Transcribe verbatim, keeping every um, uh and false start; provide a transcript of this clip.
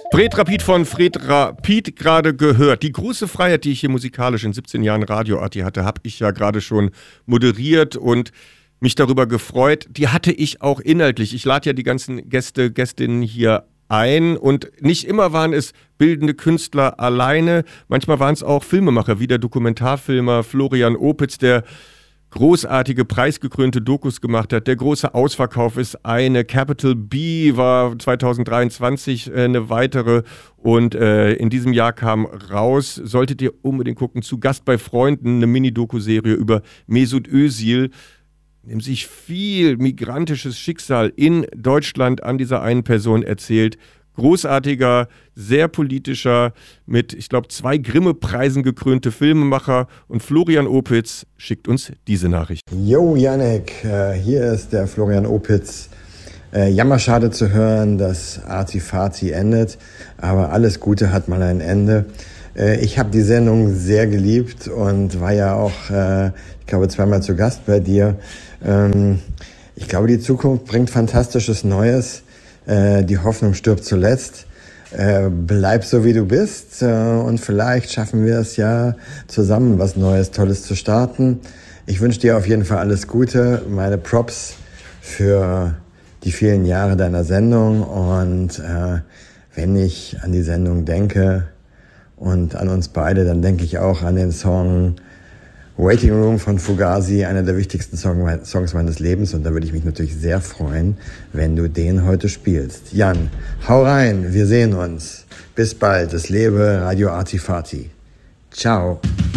Fred Rapid von Fred Rapid gerade gehört. Die große Freiheit, die ich hier musikalisch in siebzehn Jahren Radio-Arti hatte, habe ich ja gerade schon moderiert und mich darüber gefreut. Die hatte ich auch inhaltlich. Ich lade ja die ganzen Gäste, Gästinnen hier ein und nicht immer waren es bildende Künstler alleine. Manchmal waren es auch Filmemacher, wie der Dokumentarfilmer Florian Opitz, der großartige, preisgekrönte Dokus gemacht hat. Der große Ausverkauf ist eine. Capital B war zwanzig dreiundzwanzig äh, eine weitere. Und äh, in diesem Jahr kam raus, solltet ihr unbedingt gucken, zu Gast bei Freunden, eine Mini-Doku-Serie über Mesut Özil, dem sich viel migrantisches Schicksal in Deutschland an dieser einen Person erzählt. Großartiger, sehr politischer, mit, ich glaube, zwei Grimme-Preisen gekrönte Filmemacher. Und Florian Opitz schickt uns diese Nachricht. Jo, Yannick, äh, hier ist der Florian Opitz. Äh, jammerschade zu hören, dass Arti-Fati endet, aber alles Gute hat mal ein Ende. Äh, ich habe die Sendung sehr geliebt und war ja auch, äh, ich glaube, zweimal zu Gast bei dir. Ähm, ich glaube, die Zukunft bringt Fantastisches Neues. Äh, die Hoffnung stirbt zuletzt. Äh, bleib so, wie du bist, äh, und vielleicht schaffen wir es ja zusammen, was Neues, Tolles zu starten. Ich wünsche dir auf jeden Fall alles Gute, meine Props für die vielen Jahre deiner Sendung, und äh, wenn ich an die Sendung denke und an uns beide, dann denke ich auch an den Song Waiting Room von Fugazi, einer der wichtigsten Song, Songs meines Lebens, und da würde ich mich natürlich sehr freuen, wenn du den heute spielst. Jan, hau rein, wir sehen uns. Bis bald, es lebe Radio Arti-Fati. Ciao.